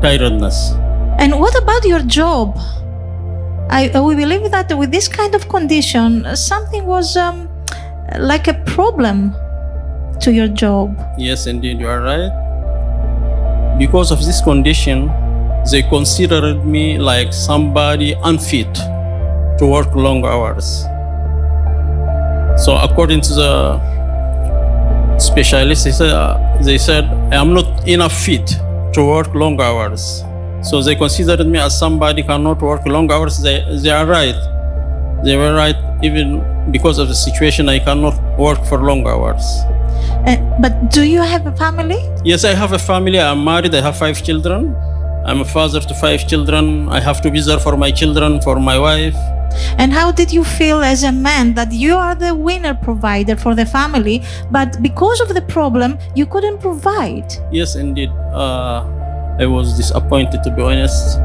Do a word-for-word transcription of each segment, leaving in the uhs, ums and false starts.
tiredness. And what about your job? I, uh, we believe that with this kind of condition, uh, something was um, like a problem to your job. Yes, indeed, you are right. Because of this condition, they considered me like somebody unfit to work long hours. So according to the specialists, they said, uh, they said I am not enough fit to work long hours. So they considered me as somebody cannot work long hours. They, they are right. They were right, even because of the situation, I cannot work for long hours. Uh, but do you have a family? Yes, I have a family. I'm married. I have five children. I'm a father to five children. I have to be there for my children, for my wife. And how did you feel as a man that you are the winner provider for the family, but because of the problem, you couldn't provide? Yes, indeed. Uh, I was disappointed, to be honest.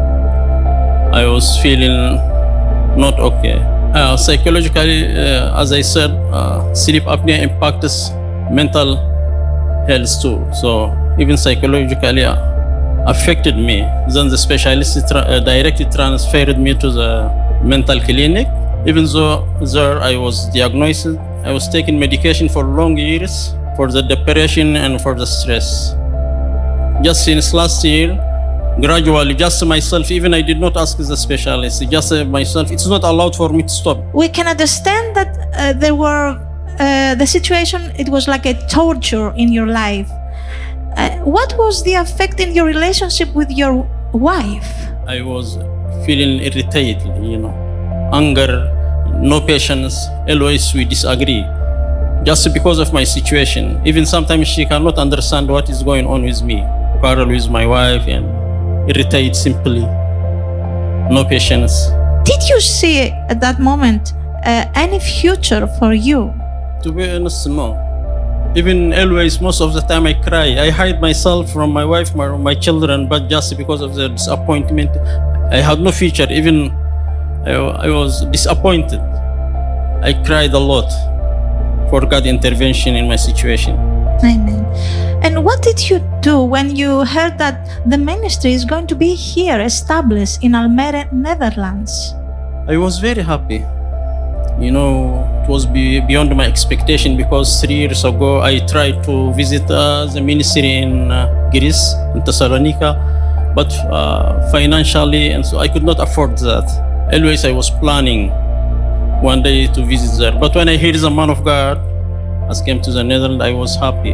I was feeling not okay. Uh, psychologically, uh, as I said, uh, sleep apnea impacts mental health too. So even psychologically uh, affected me. Then the specialist tra- uh, directly transferred me to the mental clinic. Even though there I was diagnosed, I was taking medication for long years for the depression and for the stress. Just since last year, gradually, just myself, even I did not ask the specialist, just uh, myself, it's not allowed for me to stop. We can understand that uh, there were, uh, the situation, it was like a torture in your life. Uh, what was the effect in your relationship with your wife? I was feeling irritated, you know, anger, no patience, always we disagree. Just because of my situation. Even sometimes she cannot understand what is going on with me. Quarrel with my wife and irritate simply. No patience. Did you see at that moment uh, any future for you? To be honest, no. Even always, most of the time I cry. I hide myself from my wife, my, my children, but just because of the disappointment, I had no future. Even I, I was disappointed. I cried a lot for God's intervention in my situation. Amen. And what did you do when you heard that the ministry is going to be here, established in Almere, Netherlands? I was very happy. You know, it was be beyond my expectation because three years ago I tried to visit uh, the ministry in uh, Greece, in Thessalonica, but uh, financially, and so I could not afford that. Always I was planning one day to visit there. But when I heard the man of God has came to the Netherlands, I was happy.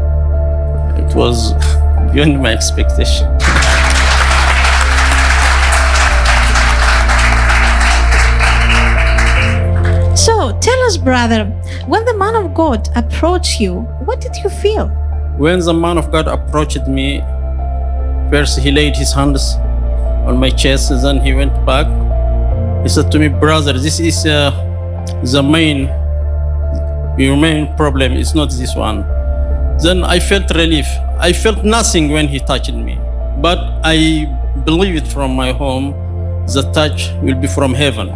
It was beyond my expectation. So tell us, brother, when the man of God approached you, what did you feel? When the man of God approached me, first he laid his hands on my chest, and then he went back. He said to me, brother, this is uh, the main, your main problem, it's not this one. Then I felt relief. I felt nothing when he touched me, but I believed from my home the touch will be from heaven.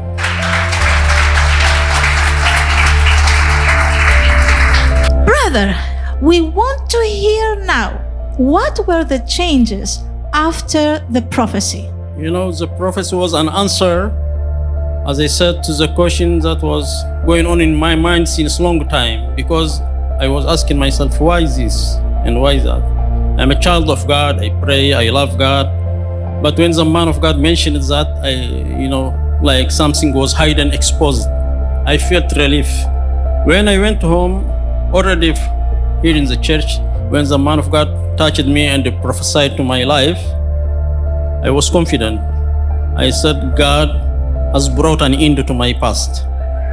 Brother, we want to hear now, what were the changes after the prophecy? You know, the prophecy was an answer, as I said, to the question that was going on in my mind since long time, because I was asking myself, why this and why that? I'm a child of God, I pray, I love God. But when the man of God mentioned that, I, you know, like something was hidden, exposed, I felt relief. When I went home, already here in the church, when the man of God touched me and prophesied to my life, I was confident. I said, God has brought an end to my past.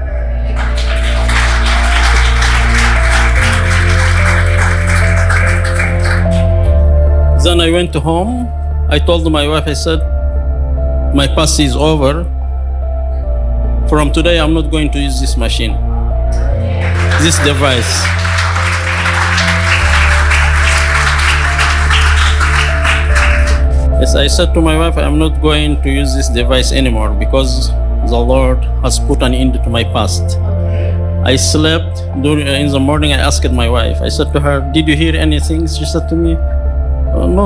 Then I went to home. I told my wife, I said, my past is over. From today, I'm not going to use this machine, this device. Yes, I said to my wife, I'm not going to use this device anymore because the Lord has put an end to my past. I slept. During, in the morning, I asked my wife, I said to her, did you hear anything? She said to me, oh, no,